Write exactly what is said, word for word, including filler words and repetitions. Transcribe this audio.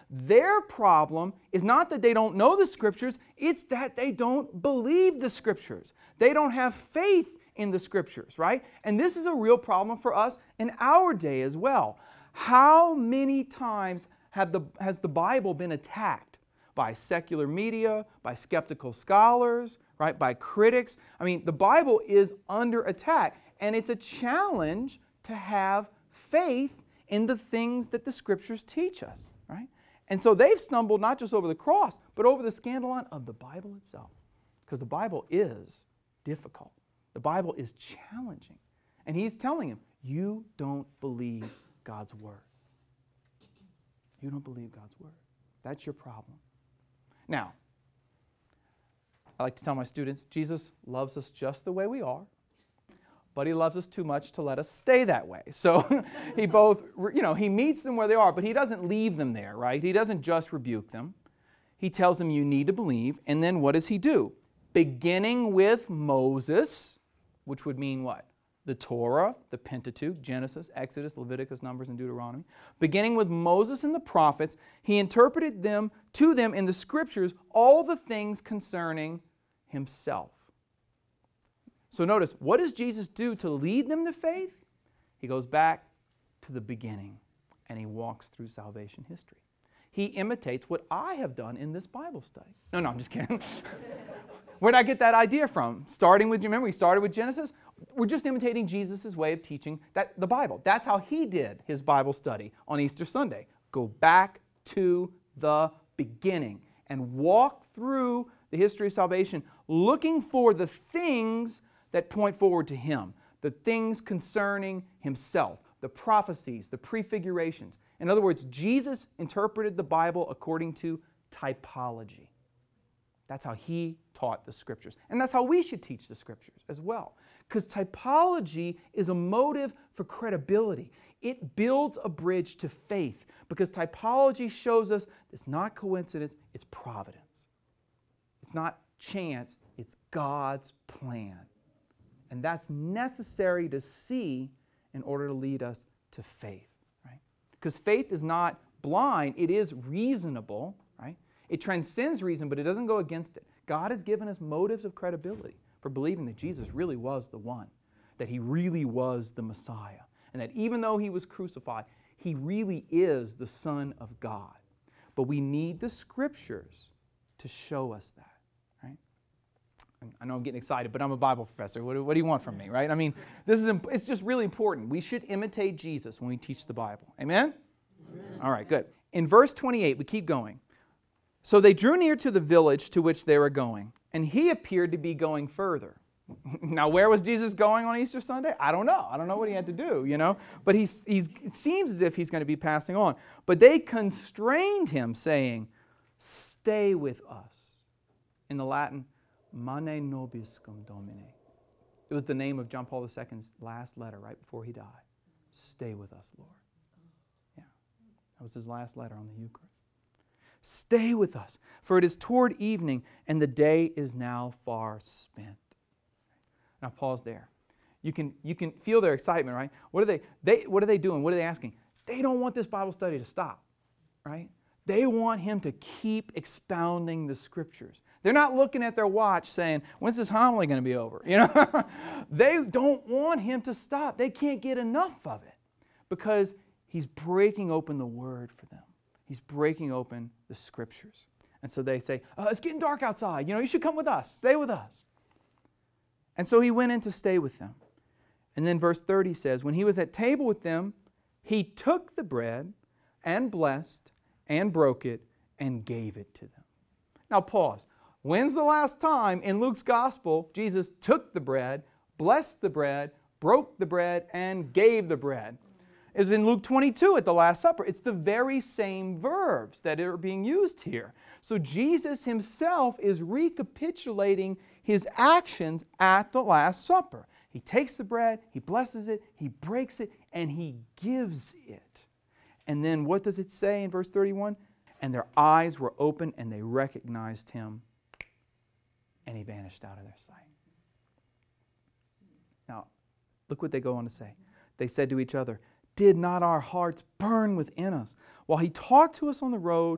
Their problem is not that they don't know the Scriptures, it's that they don't believe the Scriptures. They don't have faith in the Scriptures, right? And this is a real problem for us in our day as well. How many times have the, has the Bible been attacked by secular media, by skeptical scholars, right, by critics? I mean, the Bible is under attack, and it's a challenge to have faith in the things that the Scriptures teach us, right? And so they've stumbled not just over the cross, but over the scandalon of the Bible itself. Because the Bible is difficult. The Bible is challenging. And he's telling him, you don't believe God's Word. You don't believe God's Word. That's your problem. Now, I like to tell my students, Jesus loves us just the way we are, but he loves us too much to let us stay that way. So he both, you know, he meets them where they are, but he doesn't leave them there, right? He doesn't just rebuke them. He tells them you need to believe, and then what does he do? Beginning with Moses, which would mean what? The Torah, the Pentateuch, Genesis, Exodus, Leviticus, Numbers, and Deuteronomy. Beginning with Moses and the prophets, he interpreted them to them in the Scriptures all the things concerning himself. So notice, what does Jesus do to lead them to faith? He goes back to the beginning and he walks through salvation history. He imitates what I have done in this Bible study. No, no, I'm just kidding. Where did I get that idea from? Starting with, remember we started with Genesis? We're just imitating Jesus' way of teaching that, the Bible. That's how he did his Bible study on Easter Sunday. Go back to the beginning and walk through the history of salvation looking for the things that point forward to him, the things concerning himself, the prophecies, the prefigurations. In other words, Jesus interpreted the Bible according to typology. That's how he taught the Scriptures. And that's how we should teach the Scriptures as well. Because typology is a motive for credibility. It builds a bridge to faith because typology shows us it's not coincidence, it's providence. It's not chance, it's God's plan. And that's necessary to see in order to lead us to faith, right? Because faith is not blind, it is reasonable, right? It transcends reason, but it doesn't go against it. God has given us motives of credibility for believing that Jesus really was the one, that he really was the Messiah, and that even though he was crucified, he really is the Son of God. But we need the Scriptures to show us that. I know I'm getting excited, but I'm a Bible professor. What do, what do you want from me, right? I mean, this is it's just really important. We should imitate Jesus when we teach the Bible. Amen? Amen? All right, good. In verse twenty-eight, we keep going. So they drew near to the village to which they were going, and he appeared to be going further. Now, where was Jesus going on Easter Sunday? I don't know. I don't know what he had to do, you know. But he's, he's, it seems as if he's going to be passing on. But they constrained him, saying, "Stay with us." In the Latin, Mane nobiscum Domine. It was the name of John Paul the Second's last letter right before he died. Stay with us, Lord. Yeah, that was his last letter on the Eucharist. Stay with us, for it is toward evening, and the day is now far spent. Now pause there. You can, you can feel their excitement, right? What are they, they, what are they doing? What are they asking? They don't want this Bible study to stop, right? They want him to keep expounding the Scriptures. They're not looking at their watch saying, when's this homily going to be over? You know, they don't want him to stop. They can't get enough of it because he's breaking open the Word for them. He's breaking open the Scriptures. And so they say, oh, it's getting dark outside. You know, you should come with us. Stay with us. And so he went in to stay with them. And then verse thirty says, when he was at table with them, he took the bread and blessed and broke it and gave it to them. Now pause. When's the last time in Luke's gospel Jesus took the bread, blessed the bread, broke the bread, and gave the bread? It was in Luke twenty-two at the Last Supper. It's the very same verbs that are being used here. So Jesus himself is recapitulating his actions at the Last Supper. He takes the bread, he blesses it, he breaks it, and he gives it. And then what does it say in verse thirty-one? And their eyes were open and they recognized him, and he vanished out of their sight. Now, look what they go on to say. They said to each other, did not our hearts burn within us while he talked to us on the road